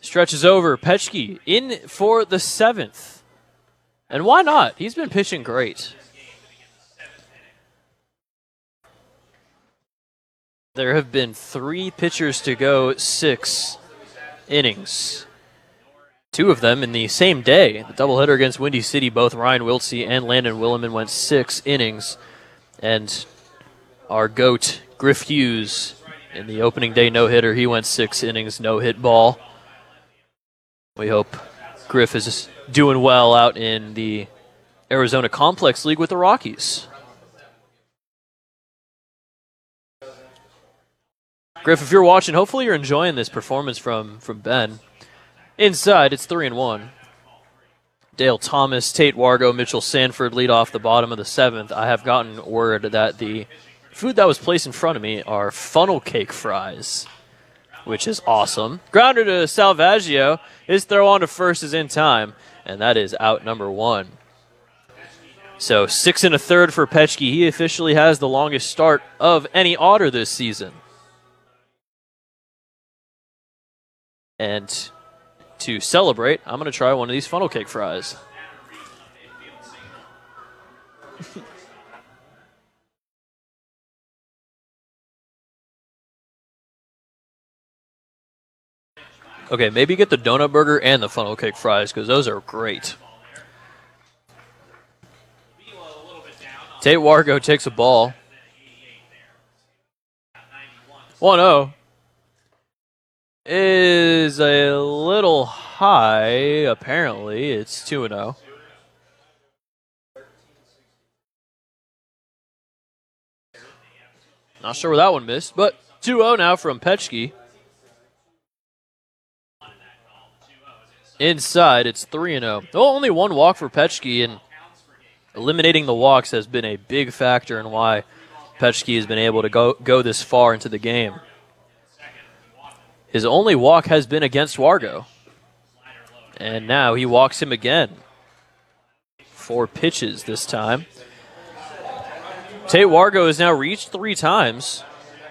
Stretches over. Petchke in for the 7th. And why not? He's been pitching great. There have been 3 pitchers to go 6 innings. 2 of them in the same day. The doubleheader against Windy City, both Ryan Wiltsey and Landon Williman went 6 innings. And our GOAT, Griff Hughes, in the opening day no-hitter, he went 6 innings, no-hit ball. We hope Griff is doing well out in the Arizona Complex League with the Rockies. Griff, if you're watching, hopefully you're enjoying this performance from Ben. Inside, it's 3-1. Dale Thomas, Tate Wargo, Mitchell Sanford lead off the bottom of the 7th. I have gotten word that the food that was placed in front of me are funnel cake fries, which is awesome. Grounder to Salvaggio. His throw on to first is in time, and that is out number 1. So 6 1/3 for Petchke. He officially has the longest start of any Otter this season. And to celebrate, I'm going to try one of these funnel cake fries. Okay, maybe get the donut burger and the funnel cake fries because those are great. Tate Wargo takes a ball. 1-0 is a little high, apparently. It's 2-0. Not sure where that one missed, but 2-0 now from Petchke. Inside, it's 3-0. Only 1 walk for Petchke, and eliminating the walks has been a big factor in why Petchke has been able to go this far into the game. His only walk has been against Wargo, and now he walks him again. 4 pitches this time. Tate Wargo has now reached 3 times.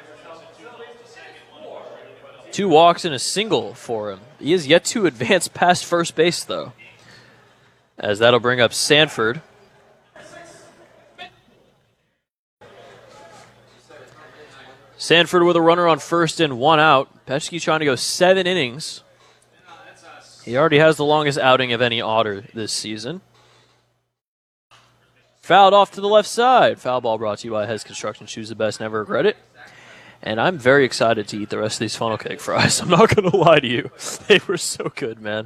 2 walks and a single for him. He is yet to advance past first base, though, as that'll bring up Sanford. Sanford with a runner on first and 1 out. Petchke trying to go 7 innings. He already has the longest outing of any Otter this season. Fouled off to the left side. Foul ball brought to you by Hez Construction. Choose the best, never regret it. And I'm very excited to eat the rest of these funnel cake fries. I'm not going to lie to you. They were so good, man.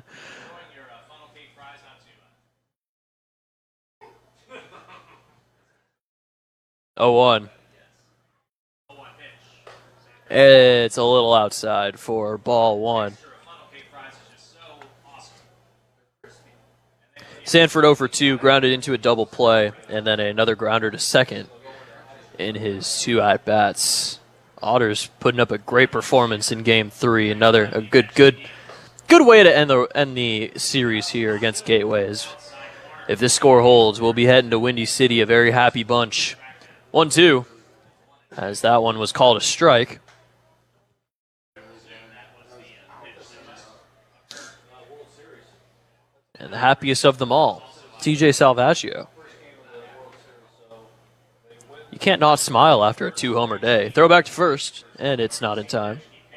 Oh, 1. It's a little outside for ball 1. Sanford 0 for 2, grounded into a double play, and then another grounder to second in his 2 at-bats. Otters putting up a great performance in Game 3. A good way to end the series here against Gateways. If this score holds, we'll be heading to Windy City, a very happy bunch. 1-2, as that one was called a strike. And the happiest of them all, TJ Salvaggio. You can't not smile after a 2-homer day. Throw back to first, and it's not in time.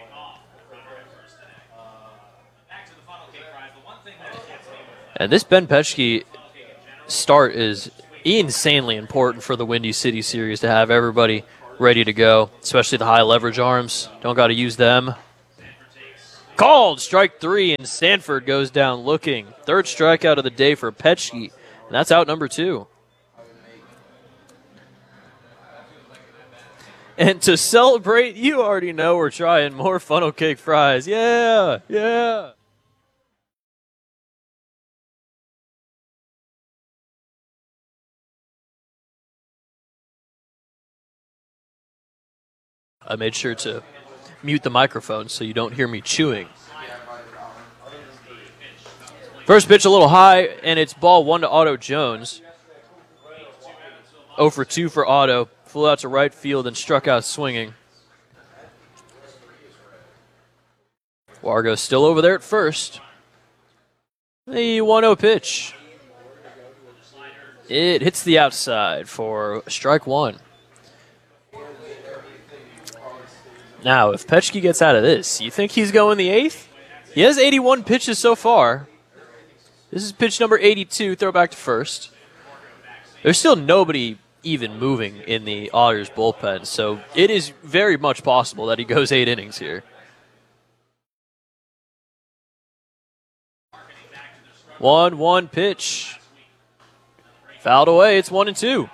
And this Ben Petchke start is insanely important for the Windy City series to have everybody ready to go, especially the high leverage arms. Don't got to use them. Called strike 3, and Sanford goes down looking. 3rd strikeout of the day for Petchke, and that's out number 2. And to celebrate, you already know we're trying more funnel cake fries. Yeah, yeah. I made sure to mute the microphone so you don't hear me chewing. First pitch a little high, and it's ball 1 to Otto Jones. 0 for 2 for Otto. Flew out to right field and struck out swinging. Wargo still over there at first. The 1-0 pitch. It hits the outside for strike one. Now, if Petchke gets out of this, you think he's going the eighth? He has 81 pitches so far. This is pitch number 82, throw back to first. There's still nobody even moving in the Otters bullpen, so it is very much possible that he goes 8 innings here. 1-1 pitch. Fouled away, it's 1-2.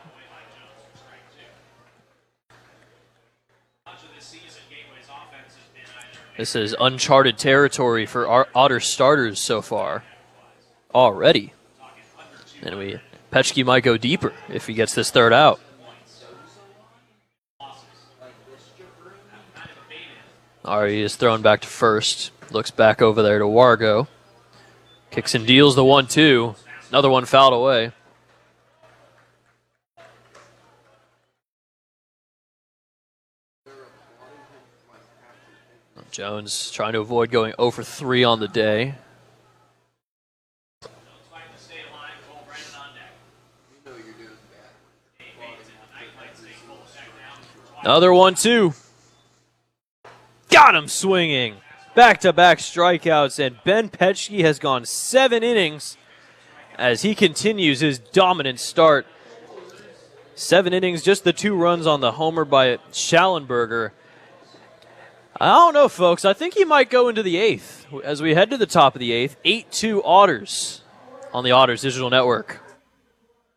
This is uncharted territory for our Otter starters so far already. And Petchke might go deeper if he gets this third out. Ari is thrown back to first. Looks back over there to Wargo. Kicks and deals the 1-2. Another one fouled away. Jones trying to avoid going 0 for 3 on the day. Another 1-2. Got him swinging. Back-to-back strikeouts, and Ben Petchke has gone 7 innings as he continues his dominant start. 7 innings, just the 2 runs on the homer by Schallenberger. I don't know, folks. I think he might go into the 8th as we head to the top of the 8th. 8-2 Otters on the Otters Digital Network.